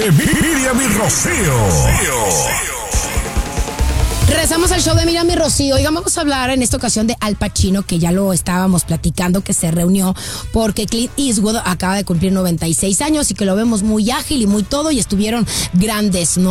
Miriam y Rocío. Regresamos al show de Miriam y Rocío. Oigan, vamos a hablar en esta ocasión de Al Pacino, que ya lo estábamos platicando, que se reunió porque Clint Eastwood acaba de cumplir 96 años y que lo vemos muy ágil y muy todo, y estuvieron grandes, ¿no?